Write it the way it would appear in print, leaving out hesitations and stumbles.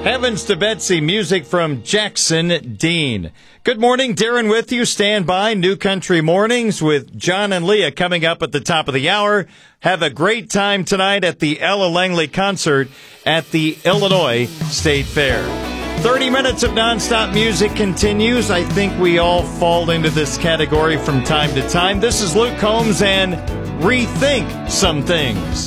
Heavens to Betsy, music from Jackson Dean. Good morning, Darren with you. Stand by. New Country Mornings with John and Leah coming up at the top of the hour. Have a great time tonight at the Ella Langley concert at the Illinois State Fair. 30 minutes of nonstop music continues. I think we all fall into this category from time to time. This is Luke Combs and Rethink Some Things.